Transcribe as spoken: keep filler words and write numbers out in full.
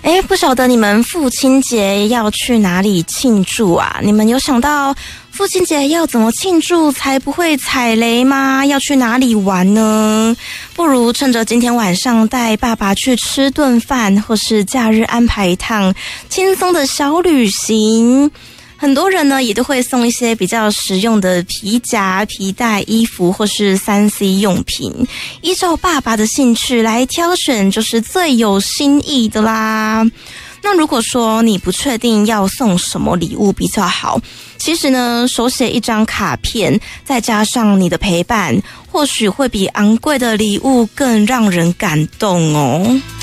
诶，不晓得你们父亲节要去哪里庆祝啊？你们有想到父亲节要怎么庆祝才不会踩雷吗？要去哪里玩呢？不如趁着今天晚上带爸爸去吃顿饭，或是假日安排一趟轻松的小旅行。很多人呢也都会送一些比较实用的皮夹、皮带、衣服或是 三 C 用品，依照爸爸的兴趣来挑选，就是最有新意的啦。那如果说你不确定要送什么礼物比较好，其实呢，手写一张卡片，再加上你的陪伴，或许会比昂贵的礼物更让人感动哦。